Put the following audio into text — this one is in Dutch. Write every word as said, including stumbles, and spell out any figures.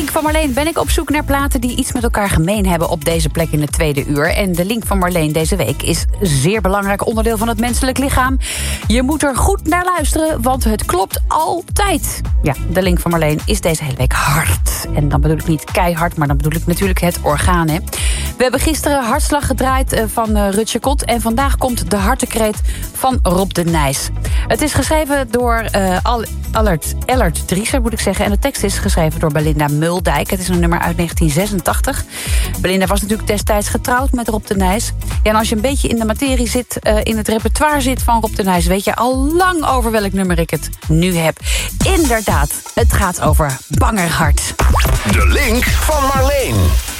link van Marleen ben ik op zoek naar platen die iets met elkaar gemeen hebben op deze plek in het tweede uur. En de link van Marleen deze week is een zeer belangrijk onderdeel van het menselijk lichaam. Je moet er goed naar luisteren, want het klopt altijd. Ja, de link van Marleen is deze hele week hard. En dan bedoel ik niet keihard, maar dan bedoel ik natuurlijk het orgaan, hè. We hebben gisteren Hartslag gedraaid van uh, Rutje Kot. En vandaag komt de hartekreet van Rob de Nijs. Het is geschreven door uh, Allert, Ellert Drieser, moet ik zeggen. En de tekst is geschreven door Belinda Muldijk. Het is een nummer uit negentien zesentachtig. Belinda was natuurlijk destijds getrouwd met Rob de Nijs. Ja, en als je een beetje in de materie zit, uh, in het repertoire zit van Rob de Nijs, weet je al lang over welk nummer ik het nu heb. Inderdaad, het gaat over Bangerhart. De link van Marleen.